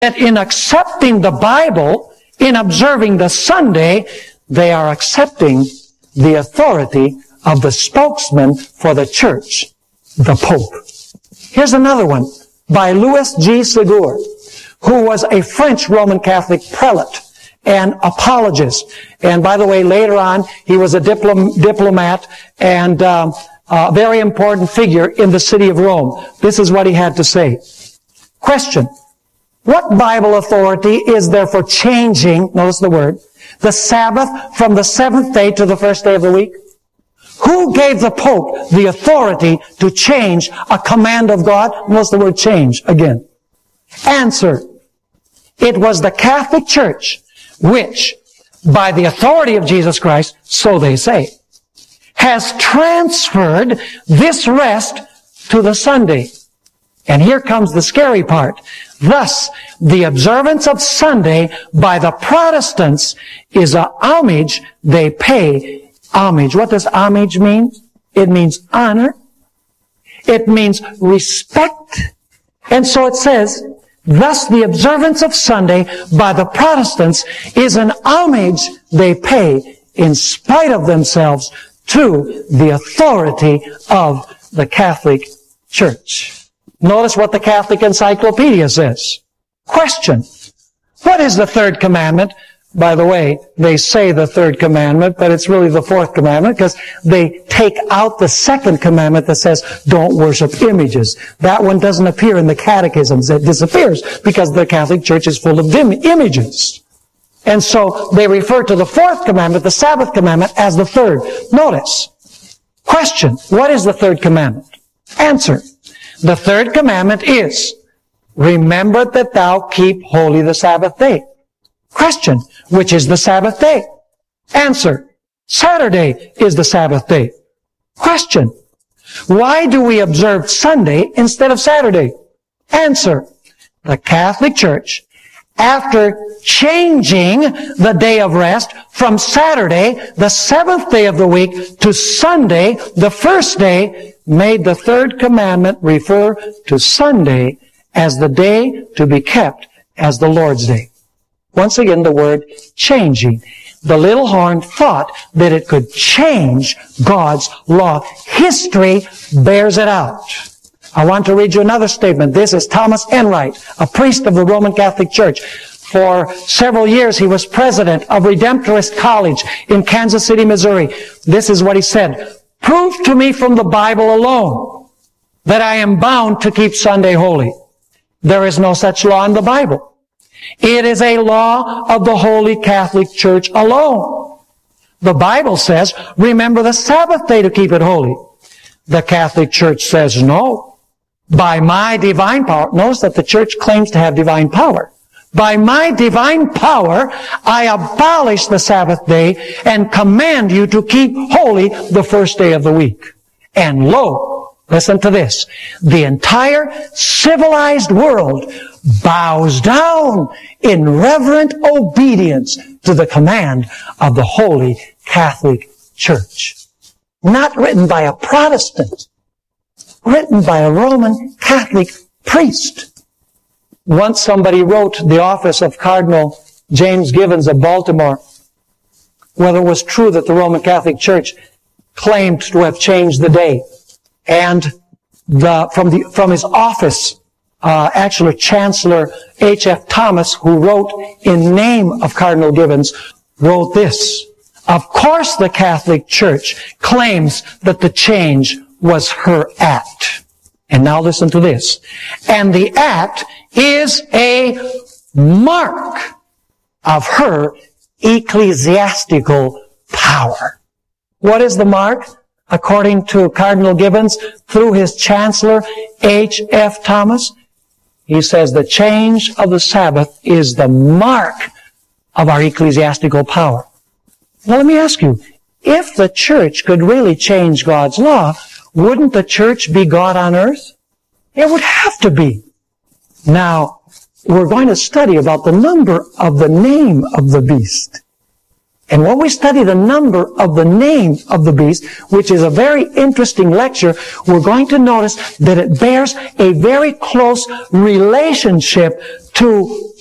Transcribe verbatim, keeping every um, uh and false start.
that in accepting the Bible, in observing the Sunday, they are accepting the authority of the spokesman for the church, the Pope. Here's another one by Louis G. Ségur, who was a French Roman Catholic prelate and apologist. And by the way, later on, he was a diplom- diplomat and um, a very important figure in the city of Rome. This is what he had to say. Question. What Bible authority is there for changing, notice the word, the Sabbath from the seventh day to the first day of the week? Who gave the Pope the authority to change a command of God? Notice the word change again. Answer. It was the Catholic Church which, by the authority of Jesus Christ, so they say, has transferred this rest to the Sunday. And here comes the scary part. Thus, the observance of Sunday by the Protestants is a homage they pay. Homage. What does homage mean? It means honor. It means respect. And so it says, thus the observance of Sunday by the Protestants is an homage they pay in spite of themselves to the authority of the Catholic Church. Notice what the Catholic Encyclopedia says. Question. What is the third commandment? By the way, they say the third commandment, but it's really the fourth commandment because they take out the second commandment that says don't worship images. That one doesn't appear in the catechisms. It disappears because the Catholic Church is full of im- images. And so they refer to the fourth commandment, the Sabbath commandment, as the third. Notice. Question. What is the third commandment? Answer. The third commandment is, remember that thou keep holy the Sabbath day. Question, which is the Sabbath day? Answer, Saturday is the Sabbath day. Question, why do we observe Sunday instead of Saturday? Answer, the Catholic Church, after changing the day of rest from Saturday, the seventh day of the week, to Sunday, the first day, made the third commandment refer to Sunday as the day to be kept as the Lord's day. Once again, the word changing. The little horn thought that it could change God's law. History bears it out. I want to read you another statement. This is Thomas Enright, a priest of the Roman Catholic Church. For several years, he was president of Redemptorist College in Kansas City, Missouri. This is what he said. Prove to me from the Bible alone that I am bound to keep Sunday holy. There is no such law in the Bible. It is a law of the Holy Catholic Church alone. The Bible says, remember the Sabbath day to keep it holy. The Catholic Church says, no. By my divine power, notice that the Church claims to have divine power. By my divine power, I abolish the Sabbath day and command you to keep holy the first day of the week. And lo, listen to this, the entire civilized world bows down in reverent obedience to the command of the Holy Catholic Church. Not written by a Protestant, written by a Roman Catholic priest. Once somebody wrote the office of Cardinal James Givens of Baltimore whether it was true that the Roman Catholic Church claimed to have changed the day. And the, from the, from his office, uh, actually Chancellor H F Thomas, who wrote in name of Cardinal Givens, wrote this. Of course the Catholic Church claims that the change was her act. And now listen to this. And the act is a mark of her ecclesiastical power. What is the mark? According to Cardinal Gibbons, through his Chancellor H F Thomas, he says the change of the Sabbath is the mark of our ecclesiastical power. Now let me ask you, if the church could really change God's law, wouldn't the church be God on earth? It would have to be. Now, we're going to study about the number of the name of the beast. And when we study the number of the name of the beast, which is a very interesting lecture, we're going to notice that it bears a very close relationship to